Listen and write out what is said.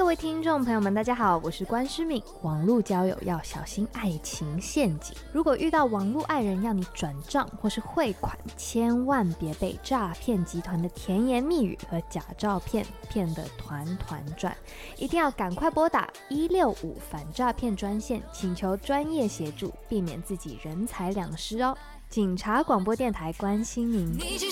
位听众朋友们大家好，我是关诗敏。网络交友要小心爱情陷阱，如果遇到网络爱人要你转账或是汇款，千万别被诈骗集团的甜言蜜语和假照片骗得团团转，一定要赶快拨打165反诈骗专线，请求专业协助，避免自己人财两失哦。警察广播电台关心您。